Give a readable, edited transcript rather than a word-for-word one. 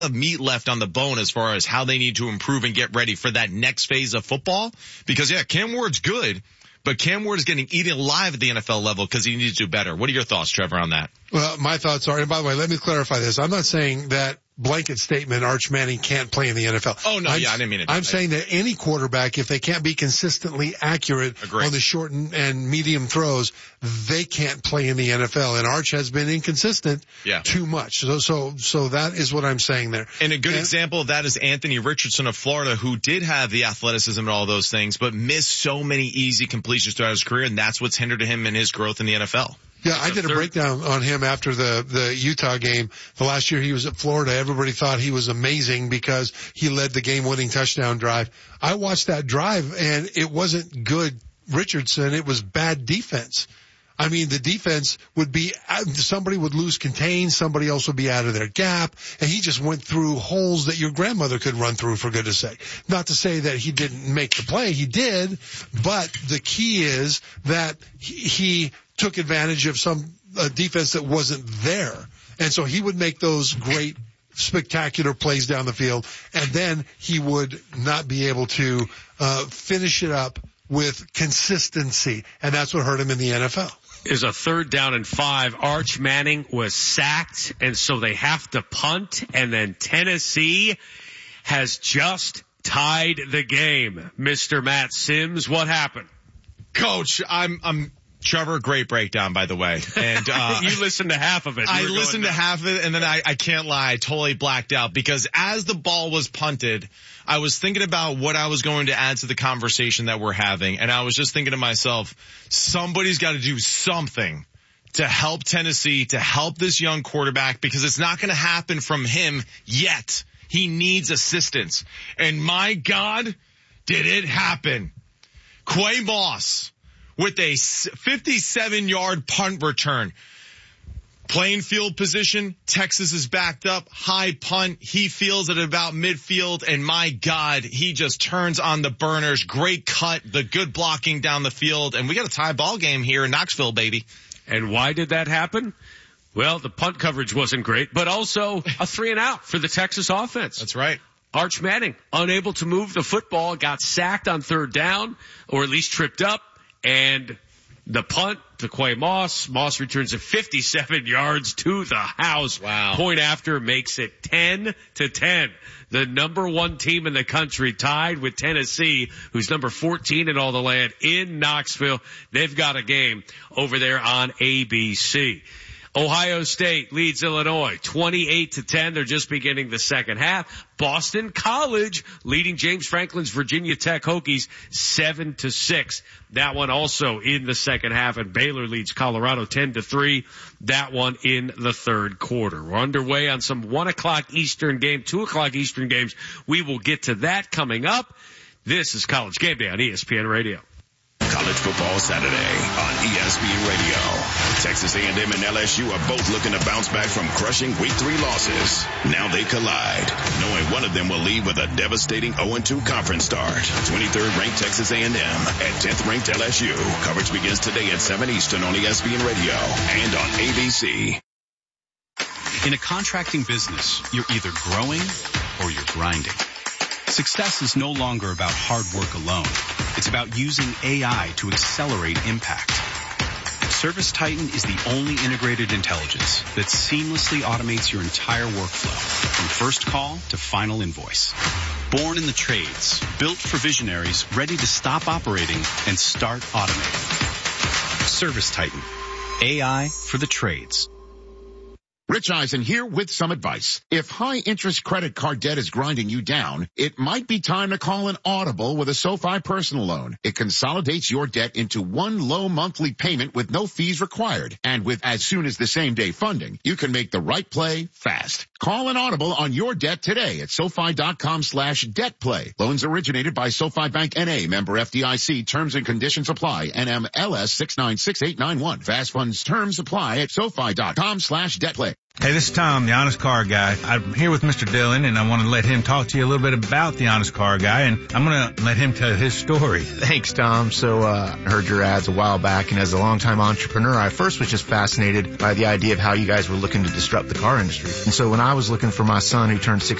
of meat left on the bone as far as how they need to improve and get ready for that next phase of football. Because, yeah, Cam Ward's good, but Cam Ward is getting eaten alive at the NFL level because he needs to do better. What are your thoughts, Trevor, on that? Well, my thoughts are, and by the way, let me clarify this. I'm not saying that blanket statement Arch Manning can't play in the NFL. Oh, no, I didn't mean it. I'm saying that any quarterback, if they can't be consistently accurate on the short and medium throws, they can't play in the NFL. And Arch has been inconsistent too much. So that is what I'm saying there. And a good example of that is Anthony Richardson of Florida, who did have the athleticism and all those things, but missed so many easy completions throughout his career, and that's what's hindered him in his growth in the NFL. Yeah, I did a breakdown on him after the Utah game. The last year he was at Florida, everybody thought he was amazing because he led the game-winning touchdown drive. I watched that drive, and it wasn't good Richardson. It was bad defense. I mean, the defense would be, somebody would lose contain, somebody else would be out of their gap, and he just went through holes that your grandmother could run through, for goodness sake. Not to say that he didn't make the play, he did, but the key is that he took advantage of some defense that wasn't there. And so he would make those great, spectacular plays down the field, and then he would not be able to finish it up with consistency, and that's what hurt him in the NFL. Is a 3rd down and 5. Arch Manning was sacked, and so they have to punt, and then Tennessee has just tied the game. Mr. Matt Sims, what happened? Coach, I'm Trevor, great breakdown, by the way. And you listened to half of it. I listened to half of it, and then I can't lie, I totally blacked out, because as the ball was punted, I was thinking about what I was going to add to the conversation that we're having, and I was just thinking to myself, somebody's got to do something to help Tennessee, to help this young quarterback, because it's not going to happen from him yet. He needs assistance. And my God, did it happen. Quay Moss with a 57-yard punt return. Playing field position, Texas is backed up, high punt, he feels it about midfield, and my God, he just turns on the burners. Great cut, the good blocking down the field, and we got a tie ball game here in Knoxville, baby. And why did that happen? Well, the punt coverage wasn't great, but also a 3-and-out for the Texas offense. That's right. Arch Manning, unable to move the football, got sacked on 3rd down, or at least tripped up, and the punt to Quay Moss. Moss returns it 57 yards to the house. Wow. Point after makes it 10-10. The number 1 team in the country tied with Tennessee, who's number 14 in all the land in Knoxville. They've got a game over there on ABC. Ohio State leads Illinois 28-10. They're just beginning the second half. Boston College leading James Franklin's Virginia Tech Hokies 7-6. That one also in the second half, and Baylor leads Colorado 10-3. That one in the 3rd quarter. We're underway on some 1 o'clock Eastern game, 2 o'clock Eastern games. We will get to that coming up. This is College Game Day on ESPN Radio. College Football Saturday on ESPN Radio. Texas A&M and LSU are both looking to bounce back from crushing Week 3 losses. Now they collide, knowing one of them will leave with a devastating 0-2 conference start. 23rd ranked Texas A&M and 10th ranked LSU. Coverage begins today at 7 Eastern on ESPN Radio and on ABC. In a contracting business, you're either growing or you're grinding. Success is no longer about hard work alone. It's about using AI to accelerate impact. ServiceTitan is the only integrated intelligence that seamlessly automates your entire workflow, from first call to final invoice. Born in the trades, built for visionaries ready to stop operating and start automating. ServiceTitan, AI for the trades. Rich Eisen here with some advice. If high-interest credit card debt is grinding you down, it might be time to call an Audible with a SoFi personal loan. It consolidates your debt into one low monthly payment with no fees required. And with as soon as the same-day funding, you can make the right play fast. Call an Audible on your debt today at SoFi.com/debtplay. Loans originated by SoFi Bank N.A., member FDIC. Terms and conditions apply. NMLS 6968891. Fast funds terms apply at SoFi.com/debtplay. Hey, this is Tom, the Honest Car Guy. I'm here with Mr. Dillon, and I want to let him talk to you a little bit about the Honest Car Guy, and I'm going to let him tell his story. Thanks, Tom. So, I heard your ads a while back, and as a longtime entrepreneur, I first was just fascinated by the idea of how you guys were looking to disrupt the car industry. And so when I was looking for my son who turned 16